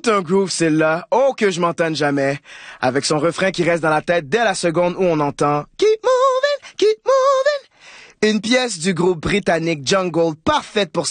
tout un groove, celle-là. Oh, que je m'entende jamais. Avec son refrain qui reste dans la tête dès la seconde où on entend « Keep moving, keep moving ». Une pièce du groupe britannique Jungle parfaite pour